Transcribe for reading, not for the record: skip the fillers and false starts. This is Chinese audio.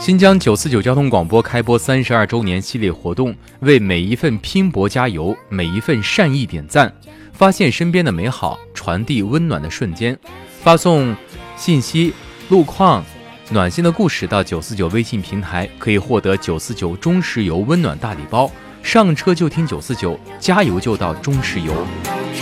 新疆949交通广播开播32周年系列活动，为每一份拼搏加油，每一份善意点赞，发现身边的美好，传递温暖的瞬间。发送信息、路况、暖心的故事到949微信平台，可以获得949中石油温暖大礼包。上车就听949，加油就到中石油。